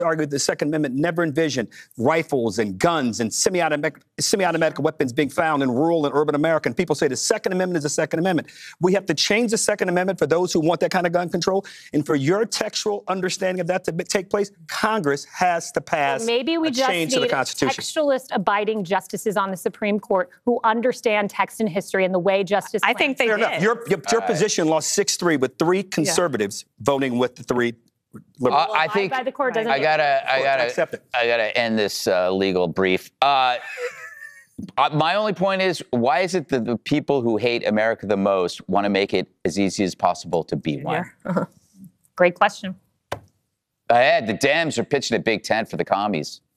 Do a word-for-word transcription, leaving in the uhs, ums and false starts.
argued the Second Amendment never envisioned rifles and guns and semi-automatic, semi-automatic weapons being found in rural and urban America. And people say the Second Amendment is the Second Amendment. We have to change the Second Amendment for those who want that kind of gun control. And for your textual understanding of that to take place, Congress has to pass well, maybe we a just change need to the Constitution. Textualist abiding justices on the Supreme Court who understand text and history and the way justice. I think they Fair did. enough. Your, your, your position lost six three with three conservatives yeah. voting with the three liberals. Uh, I think by the court doesn't I gotta, I gotta, accept it. I gotta end this uh, legal brief. Uh, uh, my only point is, why is it that the people who hate America the most want to make it as easy as possible to be one? Yeah. Uh-huh. Great question. I had the Dems are pitching a Big Tent for the commies.